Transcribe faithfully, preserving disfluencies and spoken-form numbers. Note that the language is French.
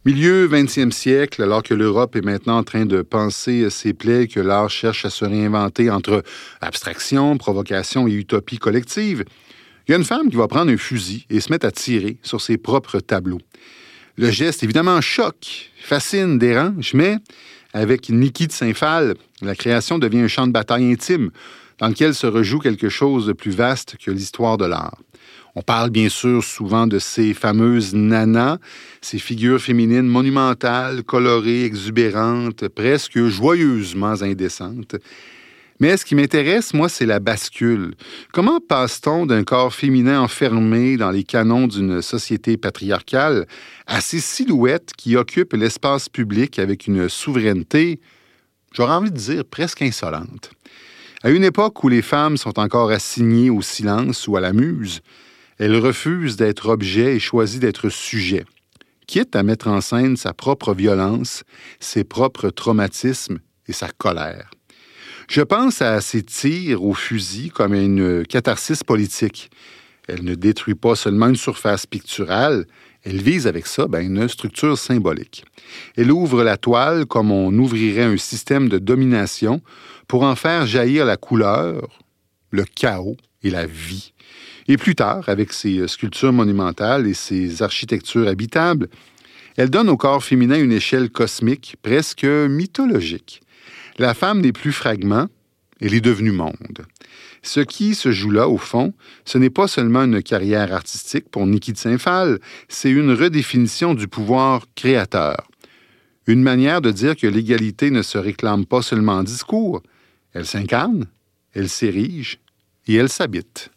Milieu vingtième siècle, alors que l'Europe est maintenant en train de panser ses plaies, que l'art cherche à se réinventer entre abstraction, provocation et utopie collective, il y a une femme qui va prendre un fusil et se mettre à tirer sur ses propres tableaux. Le geste, évidemment, choque, fascine, dérange, mais avec Niki de Saint-Phal, la création devient un champ de bataille intime dans lequel se rejoue quelque chose de plus vaste que l'histoire de l'art. On parle bien sûr souvent de ces fameuses nanas, ces figures féminines monumentales, colorées, exubérantes, presque joyeusement indécentes. Mais ce qui m'intéresse, moi, c'est la bascule. Comment passe-t-on d'un corps féminin enfermé dans les canons d'une société patriarcale à ces silhouettes qui occupent l'espace public avec une souveraineté, j'aurais envie de dire, presque insolente? À une époque où les femmes sont encore assignées au silence ou à la muse, elles refusent d'être objet et choisissent d'être sujet, quitte à mettre en scène sa propre violence, ses propres traumatismes et sa colère. Je pense à ces tirs au fusil comme à une catharsis politique. Elle ne détruit pas seulement une surface picturale, elle vise avec ça ben, une structure symbolique. Elle ouvre la toile comme on ouvrirait un système de domination pour en faire jaillir la couleur, le chaos et la vie. Et plus tard, avec ses sculptures monumentales et ses architectures habitables, elle donne au corps féminin une échelle cosmique, presque mythologique. La femme n'est plus fragment, elle est devenue monde. Ce qui se joue là, au fond, ce n'est pas seulement une carrière artistique pour Niki de Saint-Phal, c'est une redéfinition du pouvoir créateur. Une manière de dire que l'égalité ne se réclame pas seulement en discours, elle s'incarne, elle s'érige et elle s'habite.